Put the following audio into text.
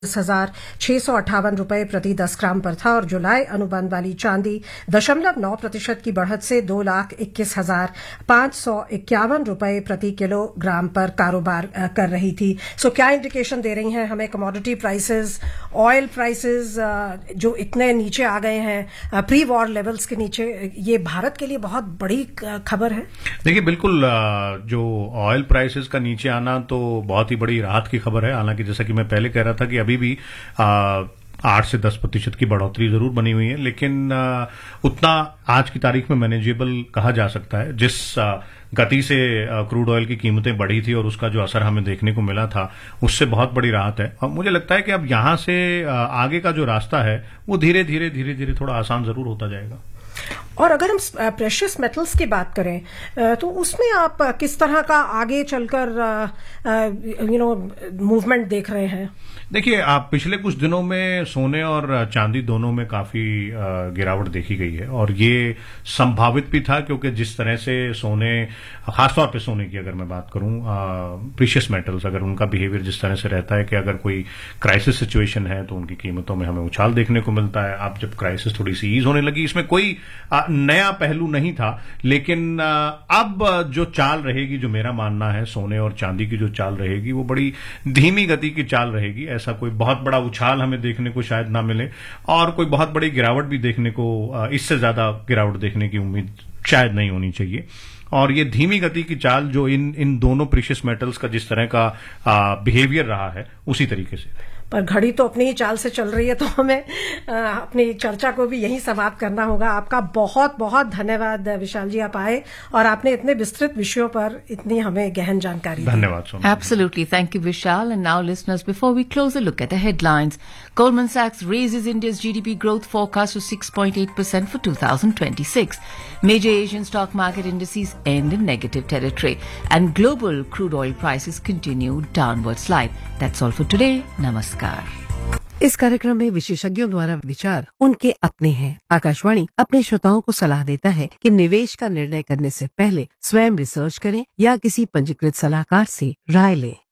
₹10,658 प्रति 10 ग्राम पर था और जुलाई अनुबंध वाली चांदी 0.9% की बढ़त से ₹2,21,551 प्रति किलोग्राम पर कारोबार कर रही थी। सो क्या इंडिकेशन दे रही हैं हमें कमोडिटी प्राइसेस, ऑयल प्राइसेस जो इतने नीचे आ गए हैं प्री वॉर लेवल्स के नीचे, ये भारत के लिए बहुत बड़ी खबर है? देखिए, बिल्कुल जो ऑयल प्राइसेस का नीचे आना तो बहुत ही बड़ी राहत की खबर है। हालांकि जैसा कि मैं पहले कह रहा था कि अभी भी 8 से 10% की बढ़ोतरी जरूर बनी हुई है, लेकिन उतना आज की तारीख में मैनेजेबल कहा जा सकता है। जिस गति से क्रूड ऑयल की कीमतें बढ़ी थी और उसका जो असर हमें देखने को मिला था, उससे बहुत बड़ी राहत है। और मुझे लगता है कि अब यहां से आगे का जो रास्ता है वो धीरे धीरे थोड़ा आसान जरूर होता जाएगा। और अगर हम प्रेशियस मेटल्स की बात करें तो उसमें आप किस तरह का आगे चलकर मूवमेंट देख रहे हैं? देखिए, आप पिछले कुछ दिनों में सोने और चांदी दोनों में काफी गिरावट देखी गई है और ये संभावित भी था, क्योंकि जिस तरह से सोने, खासतौर पे सोने की अगर मैं बात करूं, प्रीशियस मेटल्स, अगर उनका बिहेवियर जिस तरह से रहता है कि अगर कोई क्राइसिस सिचुएशन है तो उनकी कीमतों में हमें उछाल देखने को मिलता है। अब जब क्राइसिस थोड़ी सी ईज होने लगी, इसमें कोई नया पहलू नहीं था, लेकिन अब जो चाल रहेगी, जो मेरा मानना है, सोने और चांदी की जो चाल रहेगी वो बड़ी धीमी गति की चाल रहेगी। ऐसा कोई बहुत बड़ा उछाल हमें देखने को शायद ना मिले और कोई बहुत बड़ी गिरावट भी देखने को, इससे ज्यादा गिरावट देखने की उम्मीद शायद नहीं होनी चाहिए। और ये धीमी गति की चाल जो इन दोनों प्रीशियस मेटल्स का जिस तरह का बिहेवियर रहा है उसी तरीके से। पर घड़ी तो अपनी ही चाल से चल रही है, तो हमें अपनी चर्चा को भी यहीं समाप्त करना होगा। आपका बहुत बहुत धन्यवाद विशाल जी, आप आए और आपने इतने विस्तृत विषयों पर इतनी हमें गहन जानकारी दी। धन्यवाद Sonam. Absolutely, thank you Vishal. And now listeners, before we close a look at the headlines, Goldman Sachs raises India's GDP growth forecast to 6.8% for 2026. Major Asian stock market indices end in negative territory and global crude oil prices continue downward slide. That's all for today. Namaskar. इस कार्यक्रम में विशेषज्ञों द्वारा विचार उनके अपने हैं। आकाशवाणी अपने श्रोताओं को सलाह देता है कि निवेश का निर्णय करने से पहले स्वयं रिसर्च करें या किसी पंजीकृत सलाहकार से राय लें।